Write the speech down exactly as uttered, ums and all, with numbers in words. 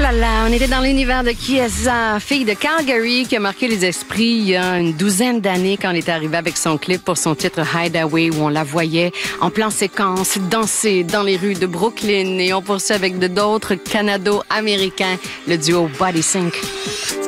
là là, on était dans l'univers de Chiesa, fille de Calgary qui a marqué les esprits il y a une douzaine d'années quand elle est arrivée avec son clip pour son titre Hideaway où on la voyait en plan séquence danser dans les rues de Brooklyn et on poursuit avec de d'autres Canado-américains, le duo Body Sync.